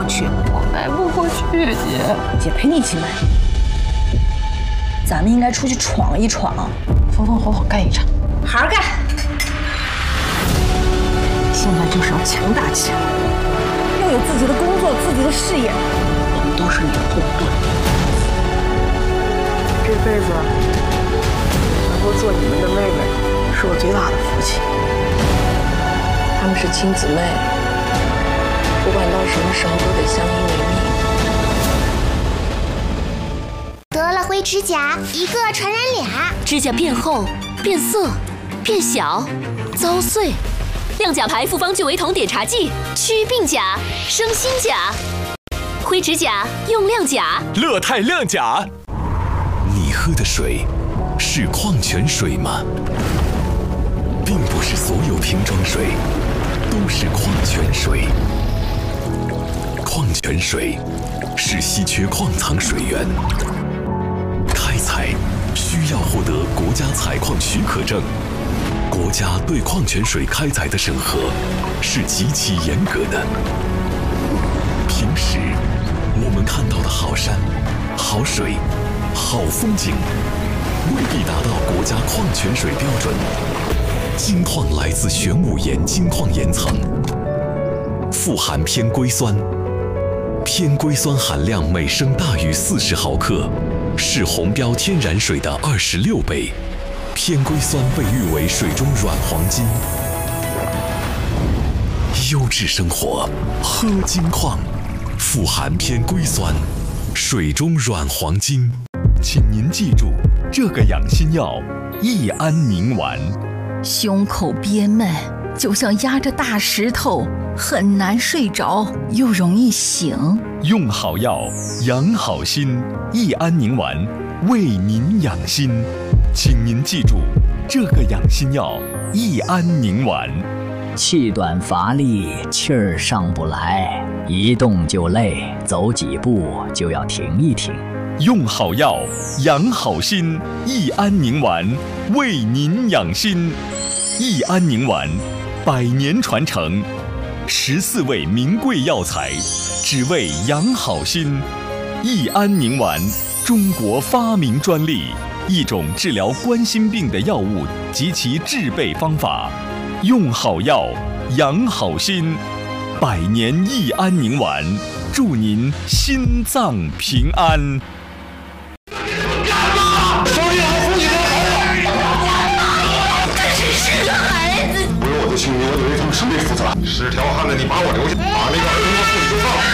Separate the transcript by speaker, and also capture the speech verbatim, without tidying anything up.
Speaker 1: 去。
Speaker 2: 我迈不过去，姐。
Speaker 1: 姐陪你一起迈。咱们应该出去闯一闯，
Speaker 2: 风风火火干一场，
Speaker 1: 好好干。
Speaker 2: 现在就是要强大起来，
Speaker 1: 要有自己的工作、自己的事业。
Speaker 2: 我们都是你的后盾。这辈子能够做你们的妹妹，是我最大的福气。她们是亲姊妹，不管到什么时候都得相依为命。
Speaker 3: 得了灰指甲，一个传染俩。
Speaker 4: 指甲变厚、变色、变小、遭碎。亮甲牌复方聚维酮碘茶剂，祛病甲、生新甲。灰指甲用亮甲。
Speaker 5: 乐泰亮甲。你喝的水是矿泉水吗？并不是所有瓶装水都是矿泉水。矿泉水是稀缺矿藏水源，开采需要获得国家采矿许可证。国家对矿泉水开采的审核是极其严格的。平时我们看到的好山、好水、好风景，未必达到国家矿泉水标准。金矿来自玄武岩金矿岩层，富含偏硅酸，偏硅酸含量每升大于四十毫克，是红标天然水的二十六倍。偏硅酸被誉为水中软黄金。优质生活，喝金矿，富含偏硅酸，水中软黄金。
Speaker 6: 请您记住这个养心药——益安宁丸。
Speaker 7: 胸口憋闷，就像压着大石头，很难睡着，又容易醒。
Speaker 6: 用好药，养好心。益安宁丸为您养心。请您记住这个养心药——益安宁丸。
Speaker 8: 气短乏力，气儿上不来，一动就累，走几步就要停一停。
Speaker 6: 用好药，养好心。益安宁丸为您养心。益安宁丸，百年传承，十四味名贵药材，只为养好心。益安宁丸，中国发明专利。一种治疗冠心病的药物及其制备方法，用好药，养好心。百年益安宁丸，祝您心脏平安。